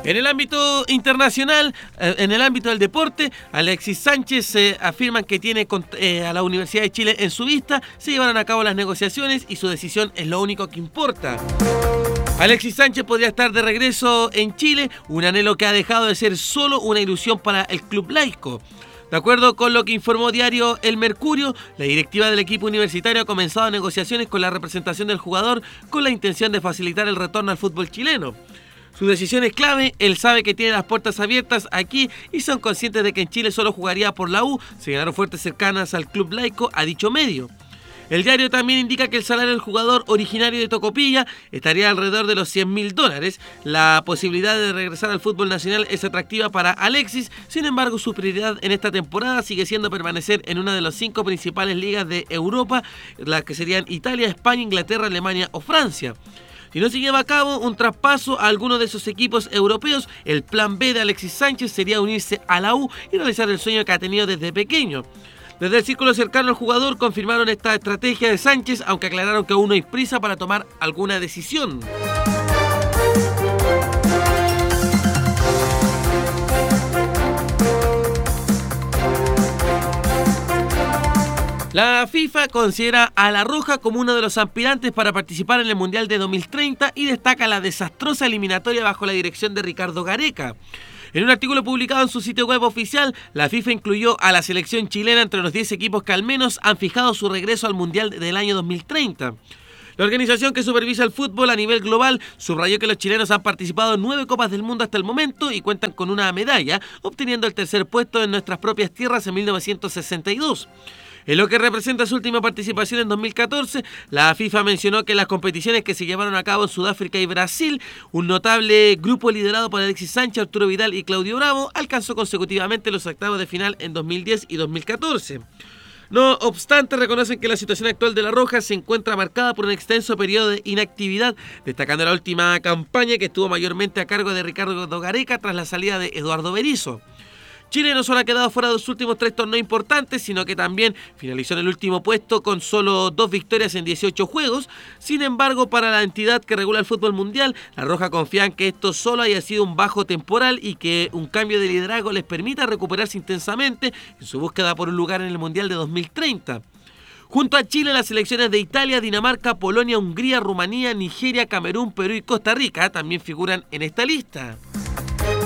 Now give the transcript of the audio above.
En el ámbito internacional, en el ámbito del deporte, Alexis Sánchez afirman que tiene a la Universidad de Chile en su vista, se llevarán a cabo las negociaciones y su decisión es lo único que importa. Alexis Sánchez podría estar de regreso en Chile, un anhelo que ha dejado de ser solo una ilusión para el club laico. De acuerdo con lo que informó diario El Mercurio, la directiva del equipo universitario ha comenzado negociaciones con la representación del jugador con la intención de facilitar el retorno al fútbol chileno. Su decisión es clave, él sabe que tiene las puertas abiertas aquí y son conscientes de que en Chile solo jugaría por la U, señalaron fuentes cercanas al club laico a dicho medio. El diario también indica que el salario del jugador originario de Tocopilla estaría alrededor de los $100.000. La posibilidad de regresar al fútbol nacional es atractiva para Alexis, sin embargo su prioridad en esta temporada sigue siendo permanecer en una de las 5 principales ligas de Europa, las que serían Italia, España, Inglaterra, Alemania o Francia. Si no se lleva a cabo un traspaso a alguno de esos equipos europeos, el plan B de Alexis Sánchez sería unirse a la U y realizar el sueño que ha tenido desde pequeño. Desde el círculo cercano al jugador confirmaron esta estrategia de Sánchez, aunque aclararon que aún no hay prisa para tomar alguna decisión. La FIFA considera a La Roja como uno de los aspirantes para participar en el Mundial de 2030 y destaca la desastrosa eliminatoria bajo la dirección de Ricardo Gareca. En un artículo publicado en su sitio web oficial, la FIFA incluyó a la selección chilena entre los 10 equipos que al menos han fijado su regreso al Mundial del año 2030. La organización que supervisa el fútbol a nivel global subrayó que los chilenos han participado en 9 Copas del Mundo hasta el momento y cuentan con una medalla, obteniendo el tercer puesto en nuestras propias tierras en 1962. En lo que representa su última participación en 2014, la FIFA mencionó que en las competiciones que se llevaron a cabo en Sudáfrica y Brasil, un notable grupo liderado por Alexis Sánchez, Arturo Vidal y Claudio Bravo alcanzó consecutivamente los octavos de final en 2010 y 2014. No obstante, reconocen que la situación actual de La Roja se encuentra marcada por un extenso periodo de inactividad, destacando la última campaña que estuvo mayormente a cargo de Ricardo Gareca tras la salida de Eduardo Berizzo. Chile no solo ha quedado fuera de los últimos 3 torneos importantes, sino que también finalizó en el último puesto con solo 2 victorias en 18 juegos. Sin embargo, para la entidad que regula el fútbol mundial, La Roja confía en que esto solo haya sido un bajo temporal y que un cambio de liderazgo les permita recuperarse intensamente en su búsqueda por un lugar en el Mundial de 2030. Junto a Chile, las selecciones de Italia, Dinamarca, Polonia, Hungría, Rumanía, Nigeria, Camerún, Perú y Costa Rica también figuran en esta lista.